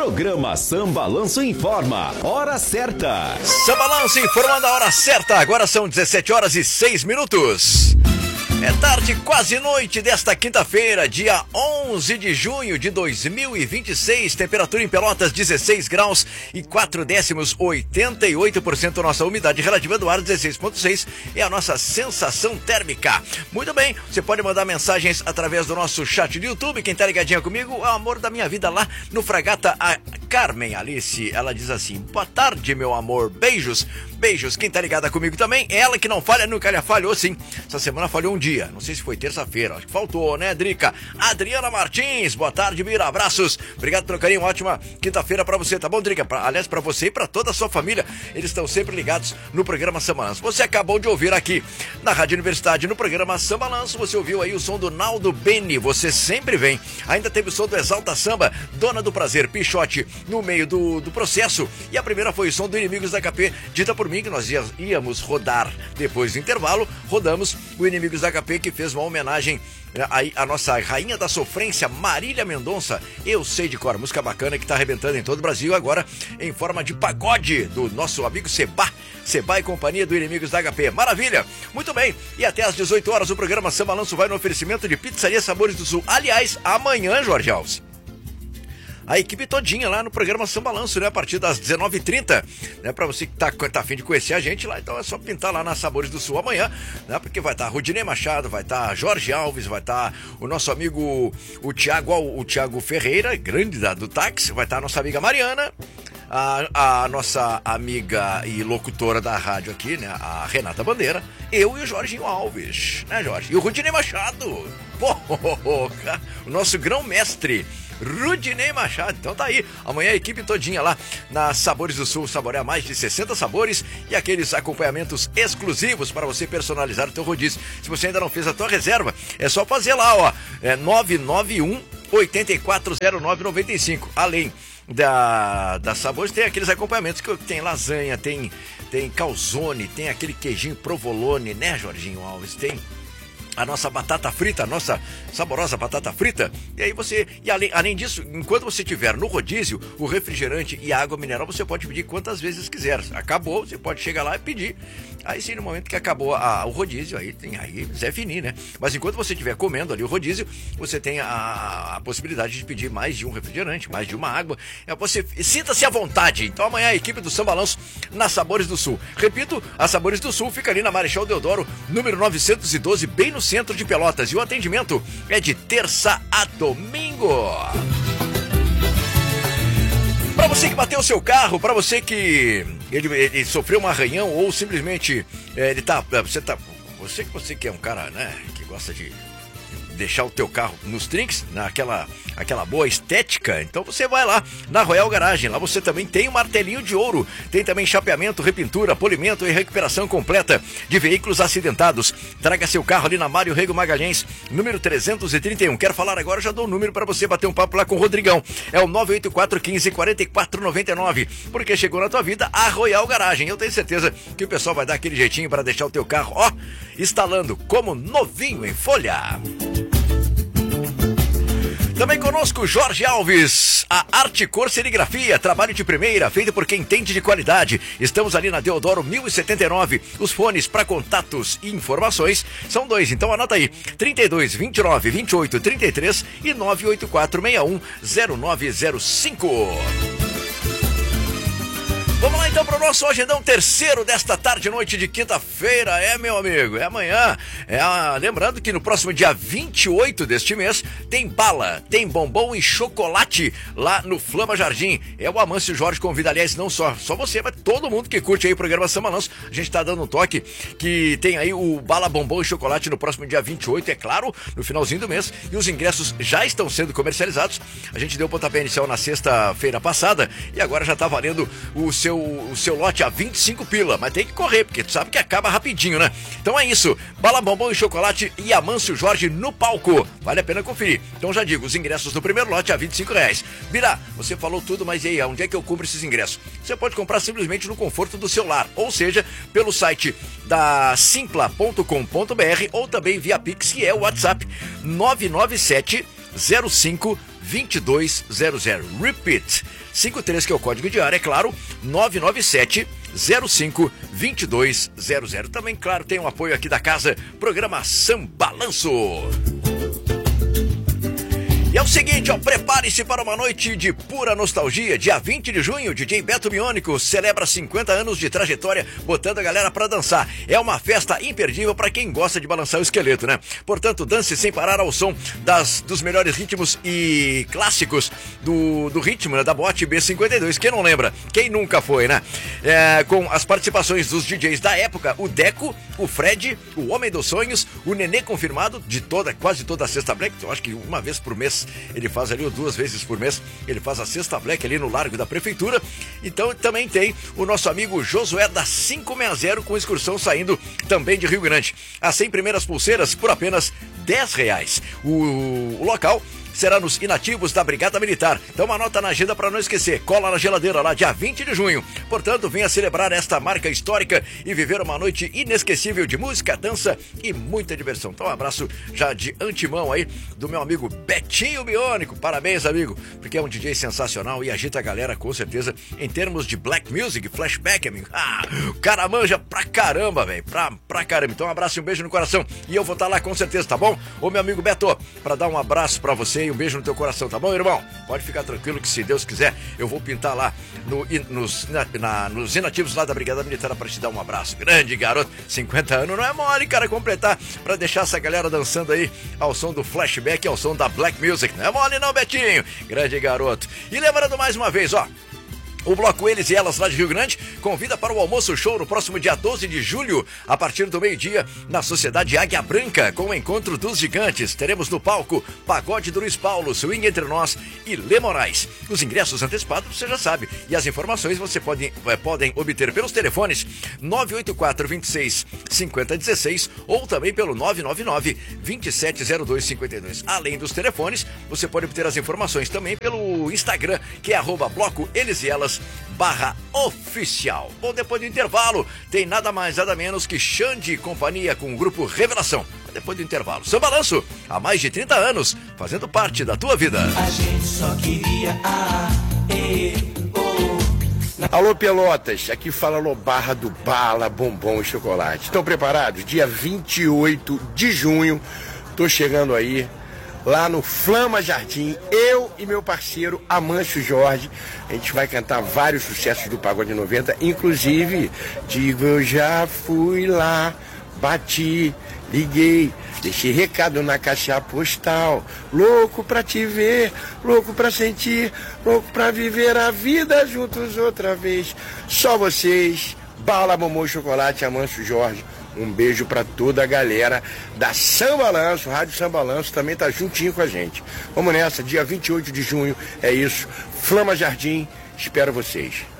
Programa Sambalanço informa. Hora certa. Sambalanço informando a hora certa. Agora são 17 horas e 6 minutos. É tarde, quase noite desta quinta-feira, dia 11 de junho de 2026. Temperatura em Pelotas, 16 graus e 4 décimos, 88% nossa umidade relativa do ar, 16,6 é a nossa sensação térmica. Muito bem, você pode mandar mensagens através do nosso chat do YouTube. Quem tá ligadinha comigo é o amor da minha vida lá no Fragata, a Carmen Alice. Ela diz assim: boa tarde, meu amor, beijos. Beijos, quem tá ligada comigo também, ela que não falha nunca, ela falhou sim. Essa semana falhou um dia, não sei se foi terça-feira, acho que faltou, né, Drica? Adriana Martins, boa tarde, Mira, abraços. Obrigado pelo carinho, ótima quinta-feira pra você, tá bom, Drica? Aliás, pra você e pra toda a sua família, eles estão sempre ligados no programa Sambalanço. Você acabou de ouvir aqui na Rádio Universidade, no programa Sambalanço, você ouviu aí o som do Naldo Beni, você sempre vem. Ainda teve o som do Exalta Samba, Dona do Prazer, Pichote, no meio do processo. E a primeira foi o som do Inimigos da HP, dita por mim, que nós íamos rodar depois do intervalo. Rodamos o Inimigos da HP, que fez uma homenagem aí a nossa rainha da sofrência, Marília Mendonça. Eu sei de cor, música bacana que tá arrebentando em todo o Brasil agora em forma de pagode do nosso amigo Seba e companhia do Inimigos da HP. Maravilha! Muito bem, e até às 18 horas o programa Sambalanço vai no oferecimento de Pizzaria Sabores do Sul. Aliás, amanhã, Jorge Alves, a equipe todinha lá no programa Sambalanço, né? A partir das 19h30, né? Pra você que tá a fim de conhecer a gente lá, então é só pintar lá na Sabores do Sul amanhã, né? Porque vai estar Rudinei Machado, vai estar Jorge Alves, vai estar o nosso amigo, o Thiago Ferreira, grande do táxi, vai estar a nossa amiga Mariana, a nossa amiga e locutora da rádio aqui, né? A Renata Bandeira, eu e o Jorginho Alves, né, Jorge? E o Rudinei Machado, o nosso grão-mestre, Rudinei Machado. Então tá aí, amanhã a equipe todinha lá na Sabores do Sul, saborear mais de 60 sabores e aqueles acompanhamentos exclusivos para você personalizar o teu rodízio. Se você ainda não fez a tua reserva, é só fazer lá, ó, 991 840995. Além da Sabores, tem aqueles acompanhamentos que tem lasanha, tem calzone, tem aquele queijinho provolone, né, Jorginho Alves? Tem a nossa batata frita, a nossa saborosa batata frita. E aí além disso, enquanto você tiver no rodízio, o refrigerante e a água mineral, você pode pedir quantas vezes quiser. Acabou, você pode chegar lá e pedir. Aí sim, no momento que acabou o rodízio, aí Zé Fini, né? Mas enquanto você estiver comendo ali o rodízio, você tem a possibilidade de pedir mais de um refrigerante, mais de uma água. Você sinta-se à vontade. Então amanhã a equipe do Sambalanço na Sabores do Sul. Repito, a Sabores do Sul fica ali na Marechal Deodoro, número 912, bem no centro de Pelotas. E o atendimento é de terça a domingo. Para você que bateu o seu carro, para você que ele sofreu um arranhão ou simplesmente você que é um cara, né, que gosta de deixar o teu carro nos trinques, aquela boa estética, então você vai lá na Royal Garagem. Lá você também tem o martelinho de ouro, tem também chapeamento, repintura, polimento e recuperação completa de veículos acidentados. Traga seu carro ali na Mário Rego Magalhães, número 331. Quero falar agora, já dou o número para você bater um papo lá com o Rodrigão. É o 984 15 4499, porque chegou na tua vida a Royal Garagem. Eu tenho certeza que o pessoal vai dar aquele jeitinho para deixar o teu carro, ó, instalando como novinho em folha. Também conosco Jorge Alves, a Arte Cor Serigrafia, trabalho de primeira, feito por quem entende de qualidade. Estamos ali na Deodoro 1079. Os fones para contatos e informações são 2, então anota aí: 32 29 28 33 e 984 61 0905. Vamos lá então para o nosso agendão terceiro desta tarde e noite de quinta-feira, meu amigo, é amanhã. Lembrando que no próximo dia 28 deste mês tem bala, tem bombom e chocolate lá no Flama Jardim. O Amâncio Jorge convida, aliás, não só você, mas todo mundo que curte aí o programa Sambalanço. A gente tá dando um toque que tem aí o bala, bombom e chocolate no próximo dia 28, é claro, no finalzinho do mês, e os ingressos já estão sendo comercializados. A gente deu o pontapé inicial na sexta-feira passada e agora já tá valendo o seu lote a 25 pila, mas tem que correr, porque tu sabe que acaba rapidinho, né? Então é isso, bala, bombom e chocolate e Amâncio Jorge no palco, vale a pena conferir. Então já digo, os ingressos do primeiro lote a R$25. Bira, você falou tudo, mas e aí, onde é que eu compro esses ingressos? Você pode comprar simplesmente no conforto do seu lar, ou seja, pelo site da simpla.com.br ou também via Pix, que é o WhatsApp 997 052200. Repeat, 53 que é o código de área, é claro, 997-05-2200. Também, claro, tem um apoio aqui da casa, programa Sambalanço. E é o seguinte, ó, prepare-se para uma noite de pura nostalgia. Dia 20 de junho, DJ Beto Biônico celebra 50 anos de trajetória, botando a galera pra dançar. É uma festa imperdível para quem gosta de balançar o esqueleto, né? Portanto, dance sem parar ao som dos melhores ritmos e clássicos do ritmo, né? Da Boate B52. Quem não lembra? Quem nunca foi, né? Com as participações dos DJs da época, o Deco, o Fred, o Homem dos Sonhos, o Nenê confirmado, de quase toda a Sexta Black. Eu acho que uma vez por mês ele faz ali, ou 2 vezes por mês, ele faz a Sexta Black ali no Largo da Prefeitura. Então também tem o nosso amigo Josué da 560, com excursão saindo também de Rio Grande. As 100 primeiras pulseiras por apenas R$10. O local será nos Inativos da Brigada Militar. Então anota na agenda para não esquecer. Cola na geladeira lá, dia 20 de junho. Portanto, venha celebrar esta marca histórica e viver uma noite inesquecível de música, dança e muita diversão. Então um abraço já de antemão aí do meu amigo Betinho Biônico. Parabéns, amigo, porque é um DJ sensacional e agita a galera com certeza em termos de black music, flashback, amigo. O cara manja pra caramba, velho, pra caramba. Então um abraço e um beijo no coração. E eu vou estar lá com certeza, tá bom? Ô, meu amigo Beto, pra dar um abraço pra você e um beijo no teu coração, tá bom, irmão? Pode ficar tranquilo que, se Deus quiser, eu vou pintar lá nos Inativos lá da Brigada Militar para te dar um abraço. Grande garoto, 50 anos não é mole, cara, completar para deixar essa galera dançando aí ao som do flashback, ao som da black music. Não é mole não, Betinho. Grande garoto. E lembrando mais uma vez, ó, o bloco Eles e Elas lá de Rio Grande convida para o almoço show no próximo dia 12 de julho, a partir do meio-dia, na Sociedade Águia Branca, com o Encontro dos Gigantes. Teremos no palco Pagode do Luiz Paulo, Swing Entre Nós e Lê Moraes. Os ingressos antecipados você já sabe, e as informações você podem obter pelos telefones 984-26-5016 ou também pelo 999-270252. Além dos telefones, você pode obter as informações também pelo Instagram, que é @bloco Eles e Elas /oficial. Bom, depois do intervalo, tem nada mais, nada menos que Xande e companhia com o grupo Revelação. Depois do intervalo, Sambalanço, há mais de 30 anos, fazendo parte da tua vida. A gente só queria Alô, Pelotas, aqui fala Lobarra do Bala, Bombom e Chocolate. Estão preparados? Dia 28 de junho, tô chegando aí, lá no Flama Jardim, eu e meu parceiro Amancio Jorge. A gente vai cantar vários sucessos do Pagode 90, inclusive Digo Eu Já Fui Lá, Bati, Liguei, deixei recado na caixa postal. Louco pra te ver, louco pra sentir, louco pra viver a vida juntos outra vez. Só vocês, Bala, Bombom e Chocolate, Amancio Jorge. Um beijo pra toda a galera da Sambalanço, Rádio Sambalanço também tá juntinho com a gente. Vamos nessa, dia 28 de junho, é isso. Flama Jardim, espero vocês.